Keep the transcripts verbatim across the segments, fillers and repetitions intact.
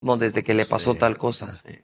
No, desde que le pasó Sí, tal cosa. sí,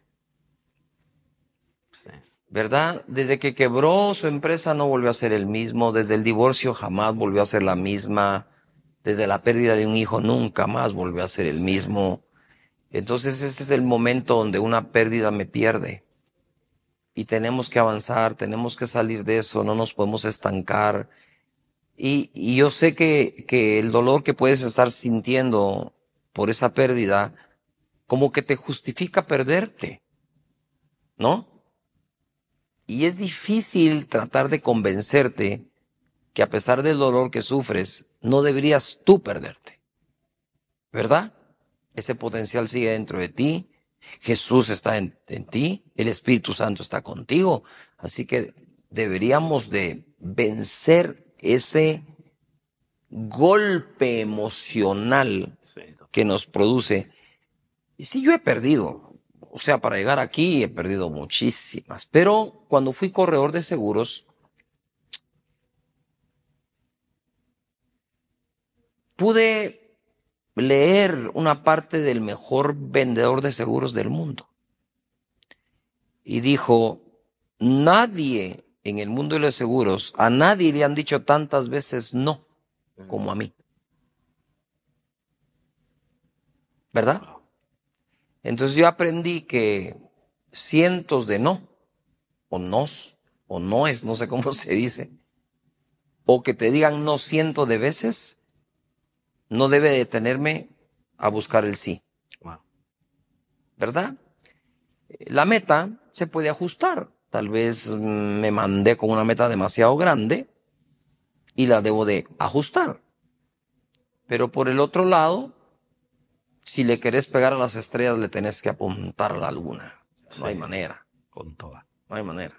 sí. ¿Verdad? Desde que quebró su empresa no volvió a ser el mismo. Desde el divorcio jamás volvió a ser la misma. Desde la pérdida de un hijo nunca más volvió a ser el Sí, mismo. Entonces ese es el momento donde una pérdida me pierde. Y tenemos que avanzar, tenemos que salir de eso, no nos podemos estancar. Y, y yo sé que, que el dolor que puedes estar sintiendo por esa pérdida, como que te justifica perderte, ¿no? Y es difícil tratar de convencerte que a pesar del dolor que sufres, no deberías tú perderte, ¿verdad? Ese potencial sigue dentro de ti, Jesús está en, en ti, el Espíritu Santo está contigo, así que deberíamos de vencer ese golpe emocional sí, que nos produce. Y sí, yo he perdido, o sea, para llegar aquí he perdido muchísimas, pero cuando fui corredor de seguros, pude leer una parte del mejor vendedor de seguros del mundo. Y dijo, nadie en el mundo de los seguros, a nadie le han dicho tantas veces no como a mí. ¿Verdad? wow. Entonces yo aprendí que cientos de no, o nos, o noes, no sé cómo se dice, o que te digan no cientos de veces, no debe detenerme a buscar el sí. Wow. ¿Verdad? La meta se puede ajustar. Tal vez mm, me mandé con una meta demasiado grande y la debo de ajustar. Pero por el otro lado, si le querés pegar a las estrellas, le tenés que apuntar a la luna. No Sí, hay manera, con toda. no hay manera.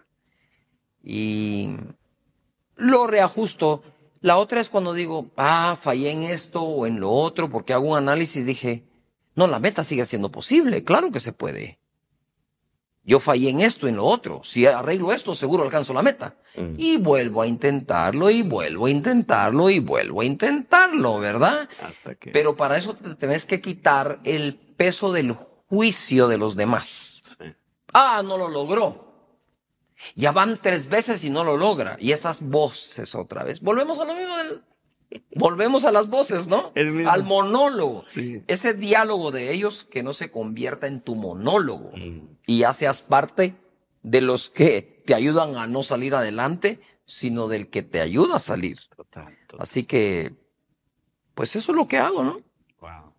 Y lo reajusto. La otra es cuando digo, ah, fallé en esto o en lo otro, porque hago un análisis, dije, no, la meta sigue siendo posible, claro que se puede. Yo fallé en esto, en lo otro. Si arreglo esto, seguro alcanzo la meta. Mm. Y vuelvo a intentarlo, y vuelvo a intentarlo, y vuelvo a intentarlo, ¿verdad? Hasta que... Pero para eso te tenés que quitar el peso del juicio de los demás. Sí. Ah, no lo logró. Ya van tres veces y no lo logra. Y esas voces otra vez. Volvemos a lo mismo del... Volvemos a las voces, ¿no? El Al mismo. monólogo. Sí. Ese diálogo de ellos que no se convierta en tu monólogo. Mm. Y ya seas parte de los que te ayudan a no salir adelante, sino del que te ayuda a salir. Total, total. Así que, pues eso es lo que hago, ¿no? Wow.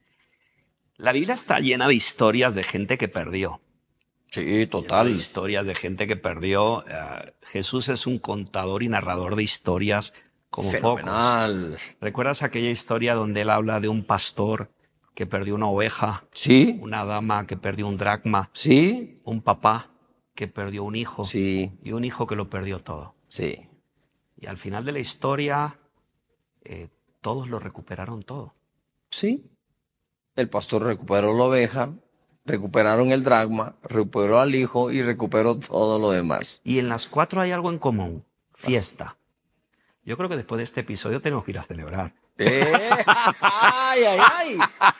La Biblia está llena de historias de gente que perdió. Sí, Llena de total. historias de gente que perdió. Eh, Jesús es un contador y narrador de historias como pocos. Fenomenal. ¿Recuerdas aquella historia donde él habla de un pastor que perdió una oveja, Sí, una dama que perdió un dracma, sí, un papá que perdió un hijo sí, y un hijo que lo perdió todo? sí. Y al final de la historia, eh, todos lo recuperaron todo. Sí. El pastor recuperó la oveja, recuperaron el dracma, recuperó al hijo y recuperó todo lo demás. Y en las cuatro hay algo en común: fiesta. Yo creo que después de este episodio tenemos que ir a celebrar. ¡Eh! ¡Ay, ay, ay!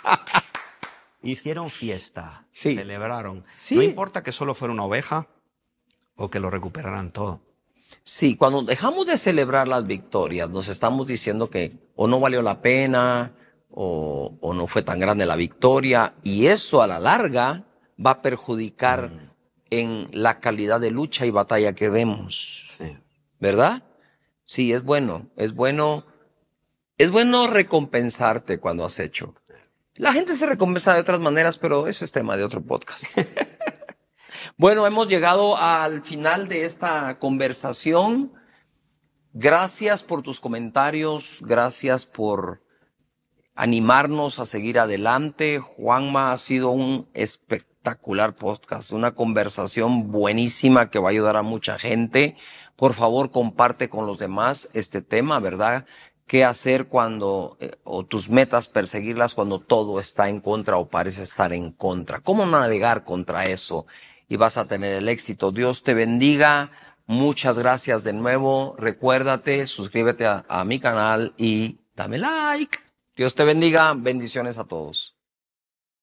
Hicieron fiesta, Sí, celebraron. No sí, importa que solo fuera una oveja o que lo recuperaran todo. sí. Cuando dejamos de celebrar las victorias, nos estamos diciendo que o no valió la pena o, o no fue tan grande la victoria. Y eso a la larga va a perjudicar Mm, en la calidad de lucha y batalla que demos. sí. ¿Verdad? Sí, es bueno, es bueno, es bueno recompensarte cuando has hecho. La gente se recompensa de otras maneras, pero eso es tema de otro podcast. Bueno, hemos llegado al final de esta conversación. Gracias por tus comentarios, gracias por animarnos a seguir adelante. Juanma, ha sido un espectacular podcast, una conversación buenísima que va a ayudar a mucha gente. Por favor, comparte con los demás este tema, ¿verdad? ¿Qué hacer cuando, eh, o tus metas, perseguirlas cuando todo está en contra o parece estar en contra? ¿Cómo navegar contra eso? Y vas a tener el éxito. Dios te bendiga. Muchas gracias de nuevo. Recuérdate, suscríbete a, a mi canal y dame like. Dios te bendiga. Bendiciones a todos.